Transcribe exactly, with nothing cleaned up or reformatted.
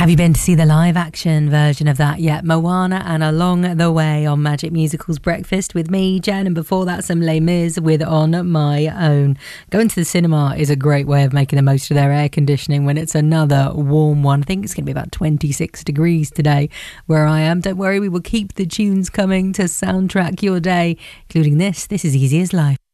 Have you been to see the live action version of that yet? Moana and Along the Way on Magic Musicals Breakfast with me, Jen, and before that some Les Mis with On My Own. Going to the cinema is a great way of making the most of their air conditioning when it's another warm one. I think it's going to be about twenty-six degrees today where I am. Don't worry, we will keep the tunes coming to soundtrack your day, including this. This is Easy as Life.